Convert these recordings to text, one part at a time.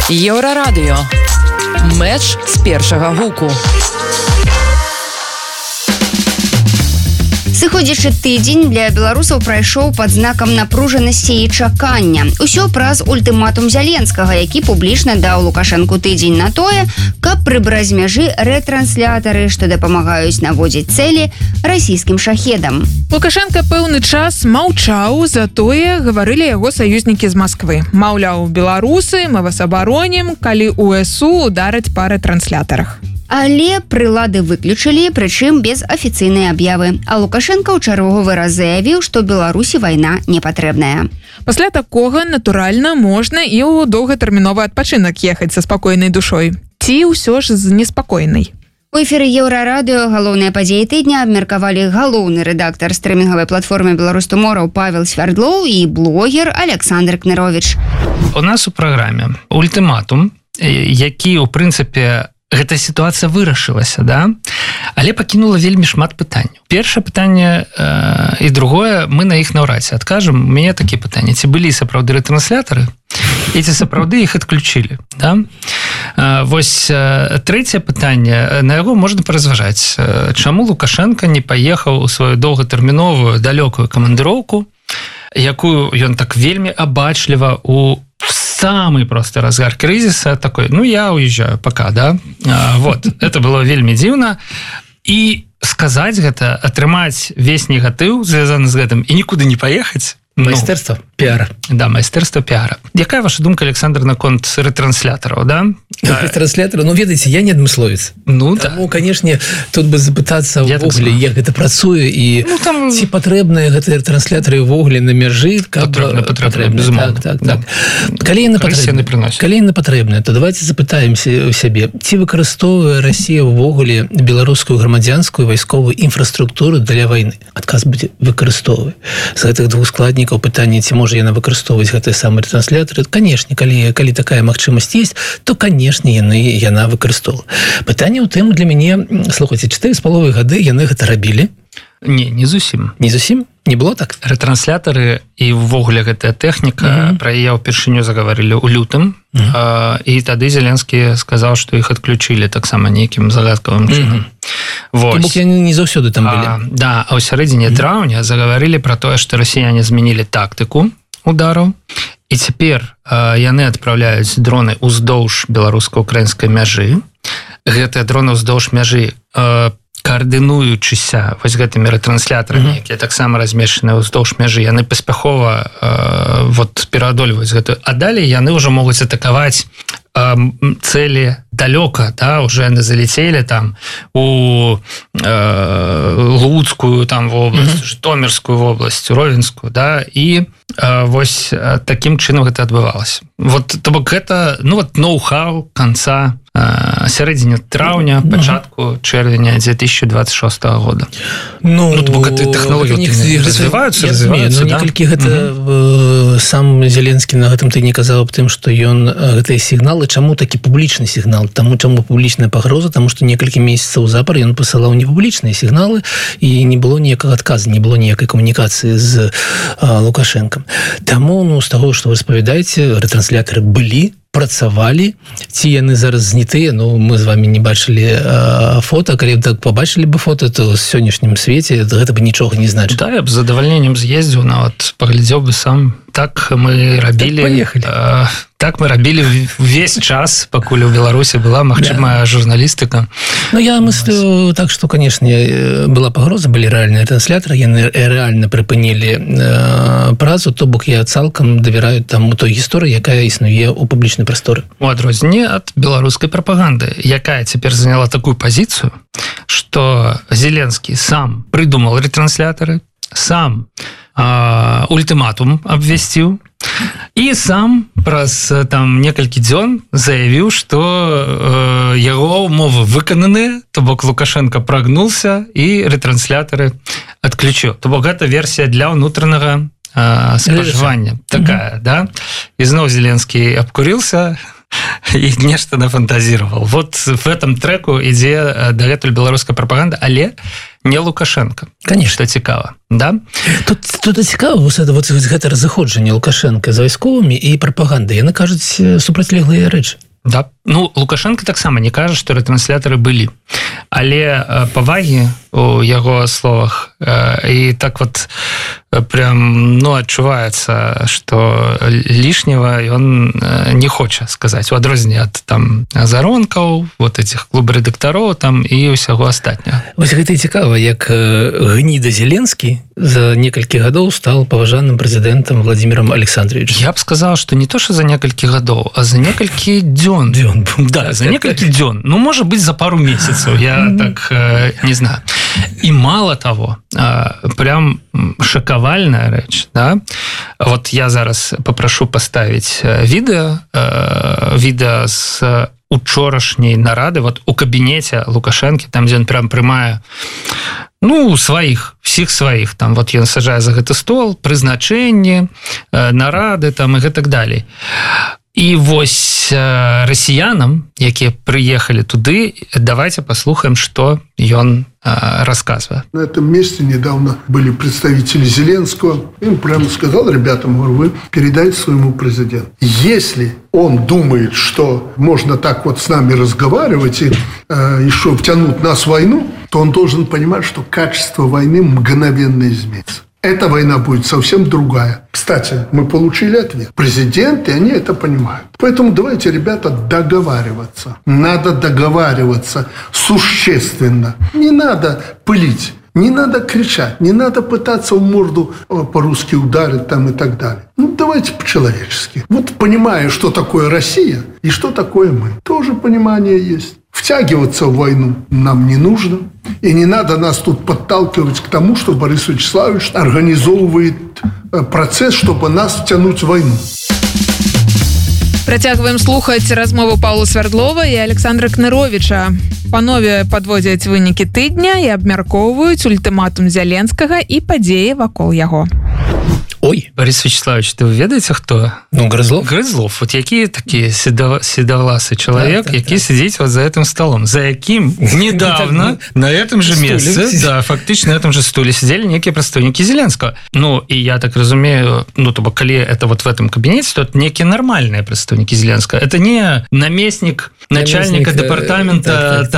Еўрарадыё. Мэч з першага гуку. Сыходзячы тыдзень для беларусаў прайшоў пад знакам напружанасці і чакання. Усё праз ультыматум Зяленскага, які публічна даў Лукашэнку тыдзень на тое, каб прыбраць з мяжы рэтранслятары, што дапамагаюць наводзіць цэлі расійскім шахедам. Лукашенко пэўны час маўчаў, затое гаварылі яго саюзнікі з Масквы. Маўляў, беларусы, мы вас абаронім, калі УСУ удараць па рэтранслятарах. Але прылады выключылі, прычым без афіцыйнай аб'явы. А Лукашенко ў чарговы раз заявіў, што Беларусі вайна не патрэбная. Пасля такога, натуральна, можна і ў доўгатэрміновы адпачынак ехаць са спакойнай душой. Ці ўсё ж з неспакойнай. У эфіры Еўрарадыё галоўныя падзеі тыдня абмеркавалі галоўны рэдактар стрымінгавай платформы «Беларусь Туморроу» Павел Свярдлоў і блогер Александр Кнырович. У нас у праграме ультыматум, які, у прынцыпе, гэта сітуацыя вырашылася, да? Але пакінула вельмі шмат пытанняў. Першае пытанне і другое, мы на іх наўрад ці адкажам. У мяне такія пытанні. Ці былі сапраўды рэтранслятары? І ці сапраўды іх адключылі? Да? Вось трэцяе пытанне, на яго можна паразважаць. Чаму Лукашенко не паехаў у сваю доўгатэрміновую далёкую камандыроўку, якую ён так вельмі абачліва у самый просто разгар кризиса такой, я уезжаю пока, да? Вот, это было вельмі дзіўна. І сказаць гэта, атрымаць весь негатыў, звязаны з гэтым, і нікуды не паехаць. Майстэрства піара. Да, майстэрства піара. Якая ваша думка, Александр, наконт рэтранслятараў, да? Рэтранслятары, ведаеце, я не адмысловец. Таму, канешне, тут бы запытацца ўвогуле, як гэта працуе і ці патрэбныя гэтыя рэтранслятары ўвогуле на мяжы, патрэбна, безумоўна. Так. Калі яны патрэбныя, то давайте запытаемся ў сябе, ці выкарыстоўвае Расія ўвогуле беларускую грамадзянскую вайсковую інфраструктуру для вайны? Адказ будзе выкарыстоўвае. З гэтых двух складнікаў пытанне, ці можа яна выкарыстоўваць гэтыя самыя рэтрансляторы. Канешне, калі такая магчымасць есть, то, канешне, яна выкарыстоўвала. Пытанне ў тым для мяне, слухайце, 4,5 гады яны гэта рабілі? Не зусім. Не зусім? Не было так? Рэтранслятары і ўвогуле гэтая тэхніка, пра яе ўпершыню загаварылі ў лютым, і тады Зеленскі сказаў, што іх адключылі таксама нейкім загадкавым чынам. То бок яны не заўсёды там былі. Да, а ў сярэдзіне траўня загаварылі пра тое, што расіяне змянілі тактыку удараў, і цяпер яны адпраўляюць дроны ўздоўж беларуска-украінскай мяжы. Гэтыя дроны ўздоўж мяжы координуючыся вось гэтымі рэтрансляторамі, якія таксама размешчаны ўздоўж мяжы, яны паспяхова пераадольваюць гэтую. А далей яны ўжо могуць атакаваць цэлі далёка, да, уже яны залецелі там у Луцкую там вобласць, Жытомірскую вобласць, Ровенскую, да, і вось такім чынам гэта адбывалася. То бок гэта, ноу-хау канца сярэдзіне траўня, пачатку чэрвеня 2026 года. То бок гэты тэхналогіі развіваюцца, некалькі гэта сам Зеленскі на гэтым тыдні казаў аб тым, што ён гэтыя сігналы, чаму такі публічны сігнал, чаму публічная пагроза, таму што некалькі месяцаў запар ён пасылаў непублічныя сігналы і не было ніякага адказа, не было ніякай камунікацыі з Лукашэнкам. Таму, з таго, што вы распавядаеце, рэтранслятары былі, працавалі, ці яны зараз знятыя, мы з вами не бачылі фота, калі б так пабачылі бы фота, то ў сённяшнім свеце гэта бы нічога не значыць. Да, я б з задавальненнем з'ездзіў, нават паглядзеў бы сам. Так мы рабілі. Так мы рабілі ўвесь час, пакуль у Беларусі была магчымая журналістыка. Я мыслю так, што, канешне, была пагроза, былі рэальныя транслятары, яны рэальна прыпынілі працу, то бок я цалкам давяраю таму той гісторыі, якая існуе ў публічнай прасторы. У адрозненне ад беларускай прапаганды, якая цяпер заняла такую пазіцыю, што Зеленскі сам прыдумал рэтранслятары, сам ультыматум абвясціў і сам праз некалькі дзён заявіў, што яго ўмовы выкананыя, то бок Лукашенко прагнуўся і рэтранслятары адключыў. То бок гэта версія для ўнутранага спажывання такая, да? І зноў Зеленскі абкурыўся, і нешта нафантазировал. Вот в этом треку ідзе дагэтуль беларуская прапаганда, але не Лукашенко. Конечно, цікава, да? Тут цікава вот гэта разыходжанне Лукашенко з вайсковымі і прапагандай. Яны кажуць супрацьлеглыя рэчы. Да. Ну, Лукашенко таксама не кажа, што рэтрансляторы былі. Але павагі у яго словах і так вот прям, ну, адчуваецца, што лішнего ён не хоча сказаць. У адрозненне ад там заронкаў, вот этих клуб-рэдактароў там і ўсяго астатняга. Вось гэта і цікава, як гніда Зеленскі за некалькі гадоў стал паважаным прэзідэнтам Владимиром Александровичем. Я б сказал, что не то, что за некалькі гадоў, а за некалькі дзён. Да, за некалькі дзён. Ну, можа быть, за пару месяцев. Я так не знаю. И мало того, прям шокавальная рэч, да? Вот я зараз попрошу поставить відэо з учорашняй нарады, вот у кабінеце Лукашэнкі, там, дзе ён прям прымае, ну, всіх сваіх, там, вот ён сажае за гэты стол, прызначэнне, нарады, там, і гэтак далей. І вось расіянам, якія прыехалі туды, давайте послухаем, что ён рассказывает. На этом месте недавно были представители Зеленского. Им прямо сказал ребятам, вы передайте своему президенту. Если он думает, что можно так вот с нами разговаривать и еще втянуть нас в войну, то он должен понимать, что качество войны мгновенно изменится. Эта война будет совсем другая. Кстати, мы получили ответ. Президенты, они это понимают. Поэтому давайте, ребята, договариваться. Надо договариваться существенно. Не надо пылить, не надо кричать, не надо пытаться в морду по-русски ударить там и так далее. Ну, давайте по-человечески. Вот понимая, что такое Россия и что такое мы. Тоже понимание есть. Втягиваться в войну нам не нужно. И не надо нас тут подталкивать к тому, что Борис Вячеславович организовывает процесс, чтобы нас втянуть в войну. Працягваем слухаць размову Паўла Свярдлова і Александра Кныровіча. Панове падводзяць вынікі тыдня і абмяркоўваюць ультыматум Зеленскага і падзеі вакол яго. Ой, Борис Вячеславович, ты ведаеце, хто? Ну, Грызлов. Грызлов. Вот які такі седовласый человек, які сидит вот за этим столом, за яким недавно на этом же месте, да, фактично на этом же стуле сидели некие представники Зеленского. Ну, и я так разумею, ну, то коли это вот в этом кабинете, то это некие нормальные представники Зеленского. Это не наместник начальника департамента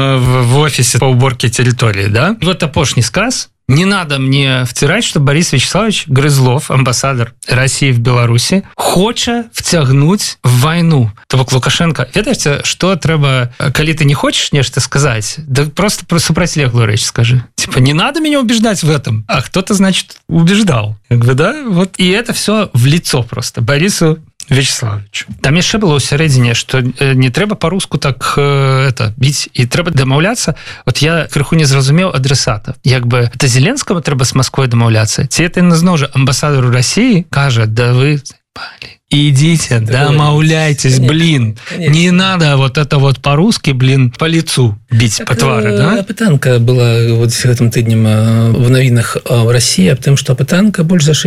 в офисе по уборке территории, да? Вот апошний сказ. Не надо мне втирать, что Борис Вячеславович Грызлов, амбассадор России в Беларуси, хоча втягнуть в войну. То бок Лукашенко, ведаеце, что трэба, калі ты не хочешь нечто сказать, да просто про супротивлеглую речь скажи. Типа, не надо меня убеждать в этом, а кто-то, значит, убеждал. Как бы, да? Вот. И это все в лицо просто Борису Вячеславовичу. Там яшчэ было ў сярэдзіне, што не трэба па-руску так біць, і трэба дамаўляцца. Вот я крыху не зразумеў адресата. Як бы это Зеленскому трэба з Москвой дамаўляцца? Ці это зноў жа амбасадару России кажа, да вы запалі. Идите, домовляйтесь, блин. Конечно. Не надо вот это вот по-русски, блин, по лицу бить, так, по твару, да? Апытанка была вот гэтым тыднем в навінах в России аб тым, што апытанка больш за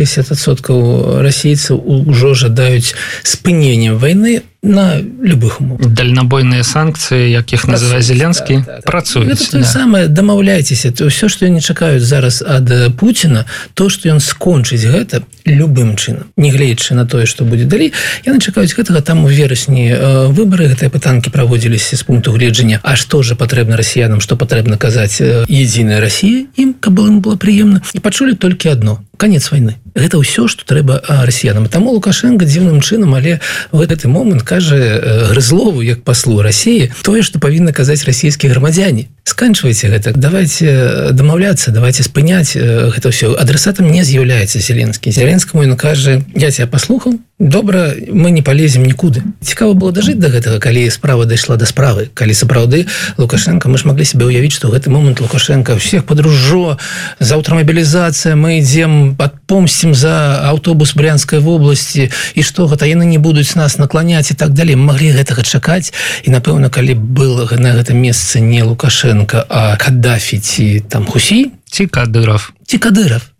60% расейцаў ужо жадаюць спынення войны на любых умовах. Дальнобойные санкции, як их называе Зеленскі, працуюць. Это то самое, дамаўляйцеся. То все, што яны чакаюць зараз ад Путина, то, што ён скончыць гэта любым чынам, не гледзячы на тое, што будзе далей. Яны чакаюць гэтага, там у верасні выбары, гэтыя пытанкі праводзіліся з пункту гледжання. А што же патрэбна расіянам, што патрэбна казаць единая Россия, ім, каб ім было прыемна. І пачулі толькі адно: конец войны. Гэта ўсё, што трэба расіянам. Таму Лукашенко дзіўным чынам, але в гэты момант кажа Грызлову, як паслу России, тое, што павінны казаць расійскія грамадзяне. Сканчвайце гэта, давайте дамаўляцца, давайте спыняць гэта ўсё. Адресатам не з'яўляецца Зеленскі. Зеленскаму ён кажа: я тебя паслухаў, добра, мы не полезем нікуды. Цікава было дажыць до гэтага, калі справа дайшла до справы, калі сапраўды Лукашенко, мы ж маглі себе уявіць, што ў гэты момант Лукашенко всех подружжо, заўтра мобілізацыя, мы ідзем, отпомстим за аўтобус Брянской области, і што гэта, яны не будуць нас накланяць і так далей. Мы маглі гэтага чакаць, і напэўна, калі был на гэтым месцы не Лукашенко, а Каддафі ці там Хусей, ці Кадыров.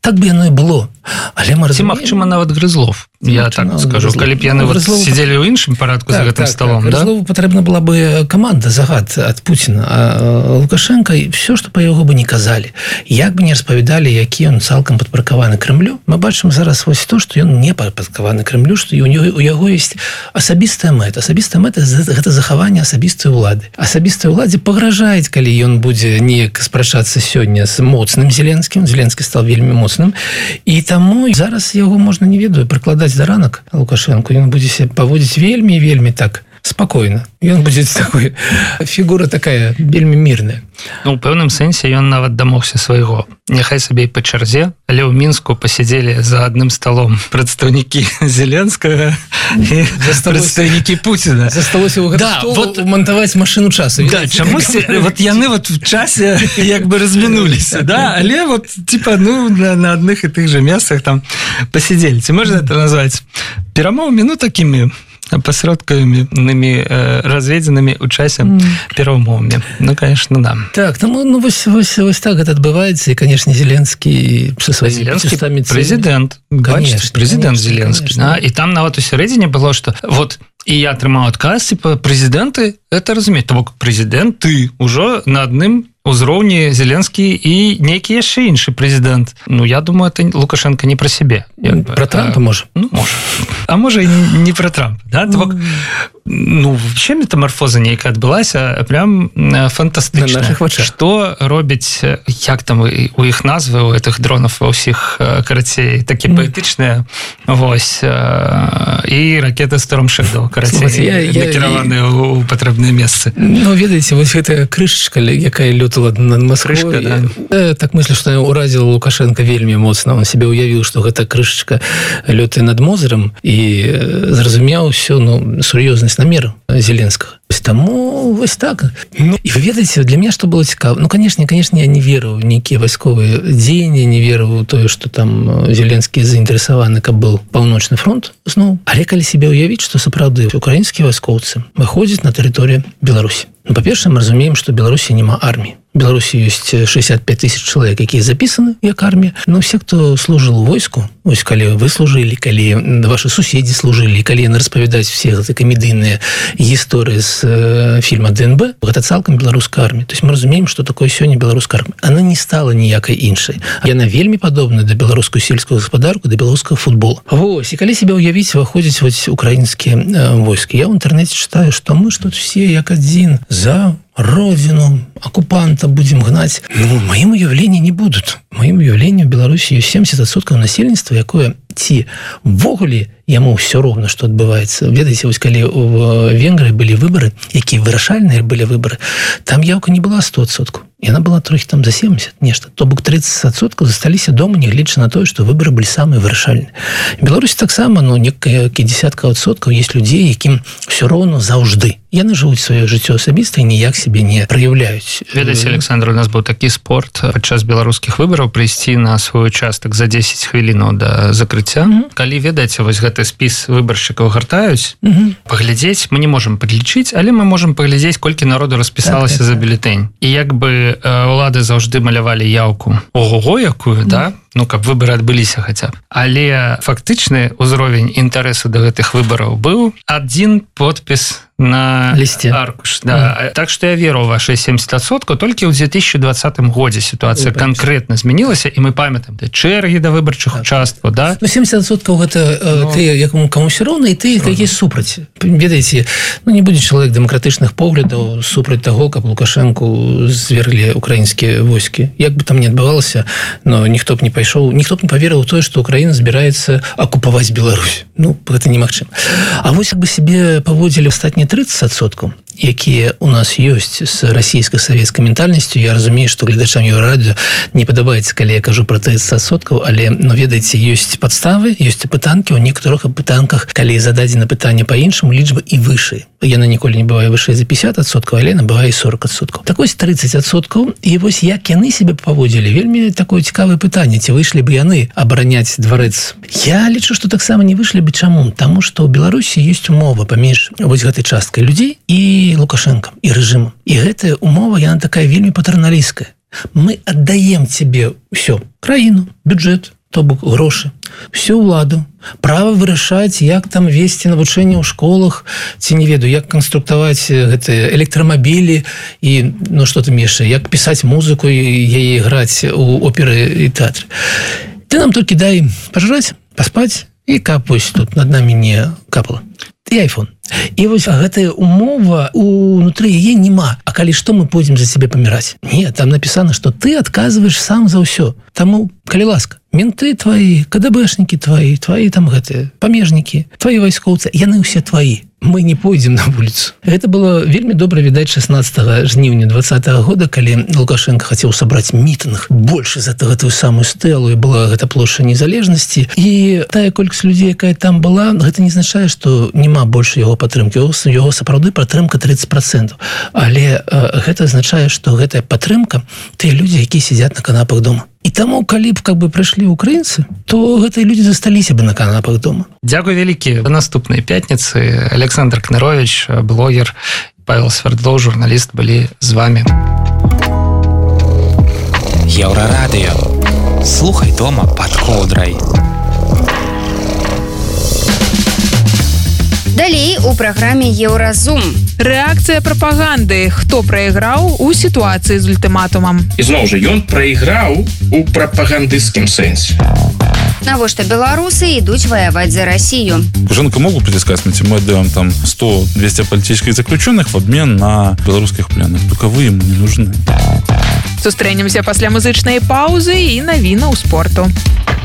так бы яно і было. Але мы разумеем... Магчыма, нават Грызлов. Я так скажу, калі б яны сидзелі ў іншым парадку за гэтым столом. Грызлову патрэбна была бы команда, загад ад Пуціна. А Лукашенко, все, што па яго бы не казалі, як бы не распавядалі, які ён цалкам падпаркаваны Крымлю, мы бачым зараз вось то, што ён не падпаркаваны Крымлю, што у яго ёсць асабістая мэта. Асабістая мэта – гэта захаванне асабістай улады. Асабістай уладзе пагражаюць, калі ён будзе неяк спрачацца сёння з моцным Зеленскім. Зеленскі стал вельмі моцным. І таму зараз яго можна, не ведаю, прыкладаць да ранак Лукашенко. Ён будзе себе паводзіць вельмі так спокойно. Ён будзе такой, фігура такая вельмі мірная. Ну, у пэўным сэнсе ён нават дамогся свайго. Няхай сабе і па чарзе, але ў Мінску пасядзелі за адным столом прадстаўнікі Зеленскага і прадстаўнікі Пуціна. Засталося ў гэты стол монтаваць машыну часу. Да, чамусь вот яны вот в часе як бы размінуліся, да? Але вот типа, ну, на адных і тых же месцах там пасядзелі. Ці можна это назваць перамовамі, ну, такімі посродками разведенными у часе перамовамі. Ну, конечно, да. Так, ну вось так это адбываецца, і, конечно, Зеленскі со сваімі устамі президент. Бачыце, президент Зеленскі. І там нават у сярэдзіне было, што вот і я атрымаў адказ, типа, президенты, это разумеюць, то бок президенты ўжо на адным узроўні Зеленскі і нейкі яшчэ іншы президент. Ну, я думаю, это Лукашенко не про себе. Про Трампа, можа? Ну, можа. А можа, і не про Трампа. Да? Ну, вообще метаморфоза нейкая адбылася прям фантастычна. Што робіць, як там у іх назвы, у гэтых дронов ва ўсіх, карацей, такі паэтычныя, вось, і ракеты Storm Shadow, карацей, накіраваныя ў патрэбныя месцы. Ну, ведаеце, вось гэтая крышачка, якая лётала над Москвой, да? Так мыслю, што уразіла Лукашенко вельмі моцна. Он себе уявіў, што гэта крышачка лётае над Мозырам, і зразумеў усё, ну, сур'ёзнасць намеру Зеленскага. Таму вось так. Ну, і вы ведаеце, для меня што было цікава? Ну, конечно, я не веру ў нейкія вайсковыя дзеянні, не веру ў тое, што там Зеленскі заінтарэсаваны, каб был паўночны фронт зноў. Але калі себе уявіць, што сапраўды украінскія вайскоўцы выходзяць на тэрыторыю Беларусі. Ну, па-першае, мы разумеем, што Беларусі няма арміі. У Беларусі ёсць 65 тысяч чалавек, якія запісаны як армія. Но все, хто служил у войску, вось калі вы служылі, калі ваши суседзі служылі, калі яны распавядаюць все гэтыя камедыйныя гісторыі з фільма ДНБ, гэта цалкам беларуская армія. То есть мы разумеем, што такое сёння беларуская армія. Она не стала ніякай іншай. Яна вельмі падобная да беларускую сельскую гаспадарку, да беларускага футбола. Вось, і калі себе уявіць, выходзяць вось украінскія войскі. Я ў інтэрнэце читаю, што мы ж тут все як адзін за родину оккупанта будем гнать. Ну, в моем уявлении не будут. В моем уявлении в Беларуси есть 70% насельніцтва, якое ці ввогуле яму все роўна, што адбываецца. Ведаеце, вось калі в Венгрыі былі выборы, якія вырашальныя былі выборы, там явка не была 100%. Яна была трохі там за 70, нешта. То бок 30% засталіся дома, нягледзячы на тое, што выборы былі самыя вырашальныя. В Беларусі таксама, ну, некалькі десяткаў адсоткаў есть людзей, якім все роўна заўжды. Яны жывуць сваё жыццё асабіста і ніяк себе не праяўляюць. Ведаеце, Александр, у нас быў такі спорт падчас беларускіх выбараў прыйсці на свой участак за 10 хвілінаў да закрыцця. Калі, ведаеце, вось гэты спіс выбаршчыкаў гартаюць, паглядзець, мы не можам падлічыць, але мы можам паглядзець, колькі народу распісалася за бюлетэнь. І як бы улады заўжды малявалі яўку ого-го якую, да? Ну, каб выборы адбыліся хаця б. Але фактычны ўзровень інтарэсу да гэтых выбараў быў адзін подпіс на лісце аркуш. Да. Так што я веру ў вашыя 70%, толькі ў 2020 годзе сітуацыя канкрэтна змянілася, і мы памятаем чэргі да выбарчых участкаў, да? Ну, 70% гэта тыя, якому камусь роўна, і тыя, якія супраць. Ведаеце, ну, не будзе чалавек дэмакратычных поглядаў супраць таго, каб Лукашэнку зверглі украінскія войскі. Як бы там не адбывалася, но ніхто б не пайшоў, ніхто б не паверыў у тое, што Украіна збіраецца акупаваць Беларусь. Ну, гэта немагчыма. А вось як бы себе паводзілі астатнія 30%, якія у нас ёсць з расійска-савецкай ментальнасцю. Я разумею, што гледачам Еўрарадыё не падабаецца, калі я кажу про 30%, але, ну, ведаеце, ёсць падставы, ёсць апытанкі. У некаторых апытанках, калі зададзена пытанне па-іншаму, лічба і вышэй. Яна ніколі не бывае вышэй за 50%, але яна бывае і 40%. Так вось 30%, і вось як яны себе паводзілі, вельмі такое цікавае пытанне, ці выйшлі бы яны абараняць дварэц. Я лічу, што таксама не выйшлі бы. Чаму? Таму што ў Беларусі ёсць умова паміж вось гэтай часткай людзей і Лукашенко, і рэжымам. І гэтая умова, яна такая вельмі патэрналісцкая. мы отдаем тебе все, краіну, бюджет, то бок грошы, всю ўладу, права вырашаць, як там весці навучэнне ў школах, ці не ведаю, як канструктаваць гэтыя электрамабілі і, ну, што там яшчэ, як пісаць музыку і яе граць у оперы і тэатры. Ты нам толькі дай пажраць, паспаць, і каб вось тут над намі не капала. І айфон. І вось гэтая умова унутры яе няма. А калі што, мы пойдзем за сябе паміраць? Не, там напісана, што ты адказваеш сам за ўсё. Таму, калі ласка, менты твои, КДБшнікі твои там гэтыя памежнікі, твои вайскоўцы, яны ўсе твои. Мы не пойдзем на вуліцу. Гэта было вельмі добра відаць 16 жніўня 20-го года, калі Лукашенко хацеў сабраць мітынг больше за гэтую самую стэлу, і была гэта плошча незалежнасці. І тая колькасць людзей, якая там была, гэта не азначае, што няма больше яго падтрымкі. Яго сапраўды падтрымка 30%. Але гэта азначае, што гэтая падтрымка тыя людзі, якія сядзяць на канапах дома. І таму, калі б прыйшлі украінцы, то гэтыя людзі засталіся бы на канапах дома. Дзякуй вялікі. Да наступнай пятніцы. Александр Кнырович, блогер, Павел Свердлоў, журналіст, былі з вами. Еўрарадыё. Слухай дома пад коўдрай. Далей у праграме Еўразум. Рэакцыя прапаганды. Хто прайграў у сітуацыі з ультыматумам? І зноў жа, ён прайграў у прапагандысцкім сэнсе. Навошта беларусы ідуць ваяваць за Россию? Лукашенко могут притискать, мы отдаем там 100-200 политических заключенных в обмен на белорусских пленных. Только вы ему не нужны. Сустрэнемся пасля музычнай паўзы і навінаў спорту.